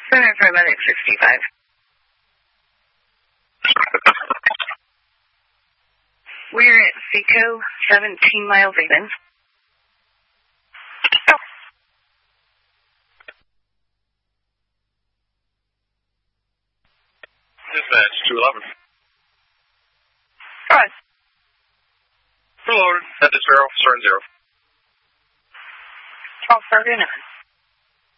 Center paramedic 65. We're at Seco, 17 miles even. Dispatch 211. Go ahead. Reloaded. Head to 0, starting 0. 1239.